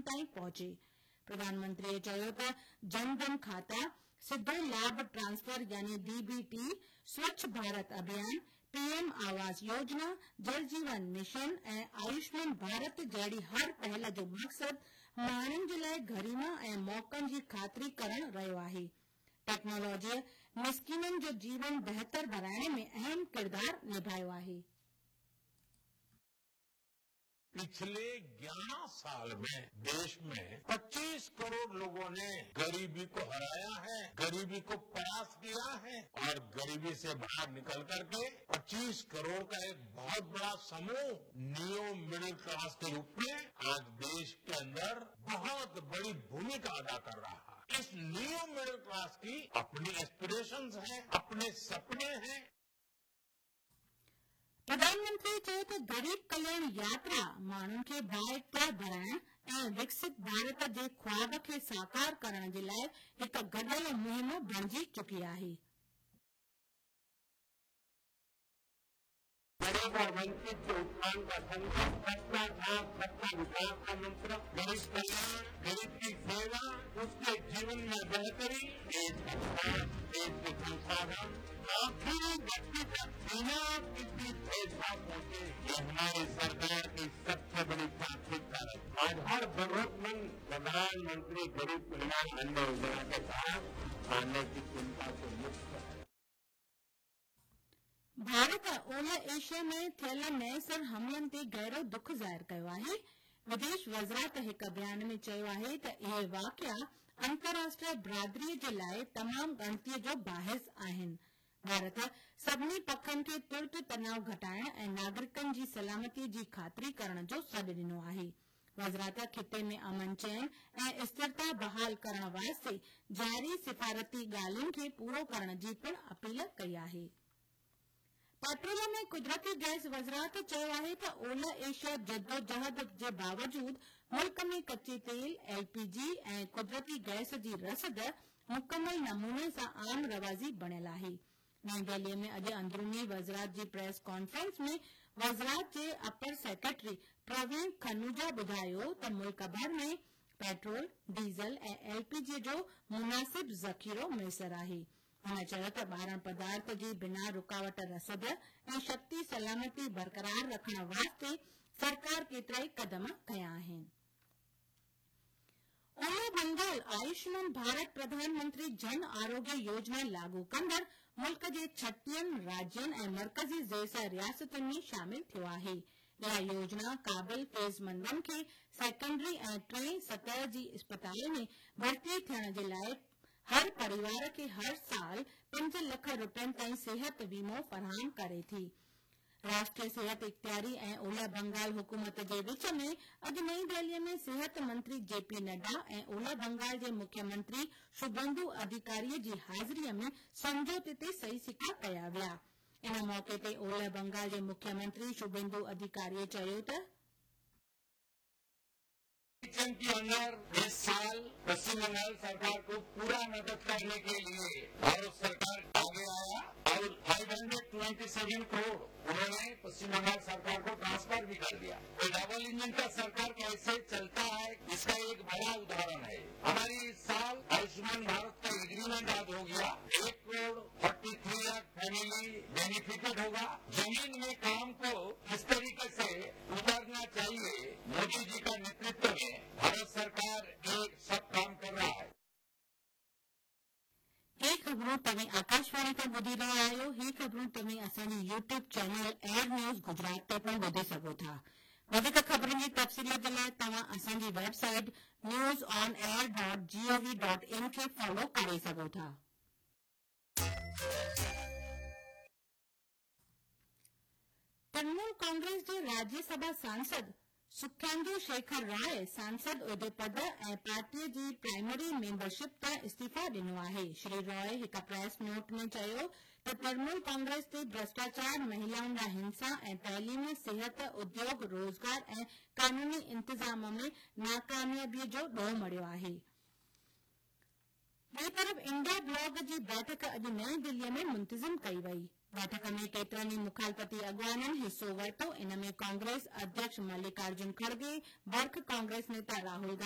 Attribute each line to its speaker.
Speaker 1: ताईं पहुचे। प्रधानमंत्रीअ चयो त जनधन खाता, सिधो लाभ ट्रांसफर यानी डीबीटी, स्वच्छ भारत अभियान, पीएम आवास योजना, जल जीवन मिशन ऐं आयुष्मान भारत जहिड़ी हर पहल जो मक़सद माण्हुनि जे लाइ गरीमा ऐं मौक़नि जी ख़ातिरी करणु रहियो आहे। टेक्नोलॉजीअ मिस्किननि जो जीवन बहितर बणाइण में अहम किरदार निभायो आहे।
Speaker 2: पिछले 11 साल में देश में 25 करोड़ लोगों ने गरीबी को हराया है, गरीबी को परास्त किया है और गरीबी से बाहर निकल करके 25 करोड़ का एक बहुत बड़ा समूह नियो मिडिल क्लास के रूप में आज देश के अंदर बहुत बड़ी भूमिका अदा कर रहा है। इस नियो मिडिल क्लास की अपनी एस्पिरेशंस हैं, अपने सपने हैं।
Speaker 1: प्रधानमंत्री चयो त गरीब कल्याण यात्रा माण्हुनि खे बाइख्तियार बणाइण ऐं विकसित भारत जे ख्वाब खे साकार करण जे लाइ हिक गॾियल मुहिम बणिजी चुकी आहे।
Speaker 2: गरीब और वंचित के उत्थान का संकल्प, सबका साथ सबका विकास का मंत्र, गरीब कल्याण, गरीब की सेवा, उसके जीवन में बेहतरी, देश का विकास, देश के संसाधन, आखिरी व्यक्ति तक बिना किसी भेदभाव पहुंचे, ये हमारी सरकार की सबसे बड़ी प्राथमिकता है। आज हर जरूरतमंद प्रधानमंत्री गरीब कल्याण अन्न योजना के तहत खाने की चिंता से मुक्त है।
Speaker 1: भारत ओलह एशिया में थियल नएसर हमलनि ते गहरो दुख ज़ाहिर कयो आहे। विदेश वज़ारत हिक बयान में चयो आहे त इहे वाक़िया अंतर्राष्ट्रीय बिरादरीअ जे लाइ तमाम ॻणतीअ जो बाहिस आहिनि। भारत सभिनी पखनि खे तुर्त तनाव घटाइण ऐं नागरिकनि जी सलामतीअ जी ख़ातिरी करण जो सॾु ॾिनो आहे। वज़ारत खिते में अमन चैन ऐं स्थिरता बहाल करण वास्ते जारी सिफ़ारती ॻाल्हियुनि खे पूरो करण जी पिणु अपील कई आहे। पेट्रोलियम ऐं कुदरती गैस वज़ारत चयो आहे त ओलह एशिया जद्दोजहद जे बावजूद मुल्क में कच्चे तेल, एलपीजी ऐं कुदरती गैस जी रसद मुकमल नमूने सां आम रवाज़ी बणियल आहे। नई दिल्लीअ में अॼु अंदरूनी वज़ारत जी प्रेस कॉन्फ्रेंस में वज़ारत जे अपर सेक्रेटरी प्रवीण खनूजा ॿुधायो त मुल्क भर में पेट्रोल, डीज़ल ऐं एलपीजी जो मुनासिब ज़ख़ीरो मुयसर आहे। हुन चयो त ॿारण पदार्थ जी बिना रुकावट रसद ऐं शक्ति सलामती बरक़रार रखण वास्ते सरकार केतिराई क़दम खंया आहिनि। ओलह बंगाल आयुष्मान भारत प्रधानमंत्री जन आरोग्य योजना लागू कंदड़ मुल्क जे 36 राज्यनि ऐं मर्कज़ी ज़ेर रियासतुनि में शामिल थियो आहे। इहा योजना क़ाबिल फ़ेज़मंदनि खे सेकेंडरी ऐं टिएं सतह जी अस्पताल में भर्ती थियण जे लाइ हर परिवार खे हर साल 5 लख रुपयनि ताईं सिहत वीमो फराहम करे थी। राष्ट्रीय सिहत इख्तियारी ऐं ओलह बंगाल हुकूमत जे विच में अॼु नई दिल्लीअ में सिहत मंत्री जेपी नड्डा ऐं ओलह बंगाल जे मुख्यमंत्री शुभेंदु अधिकारीअ जी हाज़िरीअ में समझौते ते सही सिका कया विया। इन मौके ते ओलह बंगाल जे मुख्यमंत्री शुभेंदु अधिकारीअ चयो त
Speaker 2: के अंदर इस साल पश्चिम बंगाल सरकार को पूरा मदद करने के लिए भारत सरकार आगे आया और 527 करोड़ उन्होंने पश्चिम बंगाल सरकार को ट्रांसफर भी कर दिया। तो डबल इंजन का सरकार कैसे चलता है इसका एक बड़ा उदाहरण है। हमारी इस साल आयुष्मान भारत का एग्रीमेंट आज हो गया। 1 करोड़ 43 लाख फैमिली बेनिफिटेड होगा। जमीन में काम को किस तरीके से उतारना चाहिए, मोदी जी का नेतृत्व में भारत सरकार एक सब काम कर रहा है।
Speaker 1: ये ख़बरूं तव्हां आकाशवाणी ते ॿुधी रहिया आहियो। ही ख़बरूं तव्हां असांजे YouTube channel air news Gujarat ते पिणु ॿुधी सघो था। वधीक ख़बरुनि जी तफ़सील जे लाइ तव्हां असांजी वेबसाइट newsonair.gov.in खे फॉलो करे सघो था। तृणमूल कांग्रेस जे राज्यसभा सांसद सुख्यांजू शेखर राय सांसद उहिदे पद ऐं पार्टीअ जी प्राइमरी मेंबरशिप तां इस्तीफ़ा ॾिनो आहे। श्री रॉय हिक प्रेस नोट में चयो त तृणमूल कांग्रेस ते भ्रष्टाचार, महिलाउनि लाइ हिंसा ऐं तइलीम, सिहत, उद्योग, रोज़गार ऐं कानूनी इंतज़ाम में नाकामयाबीअ जो ॾोह मढ़ियो आहे। ॿिए तरफ़ इंडिया ब्लॉक जी बैठक अॼु नई दिल्लीअ में मुंतज़िम कई वई। बैठक में केतिरनि ई मुखालफ़ती अॻवाननि हिसो वरितो। इन में कांग्रेस अध्यक्ष मल्लिकार्जुन खड़गे, बर्ख कांग्रेस नेता राहुल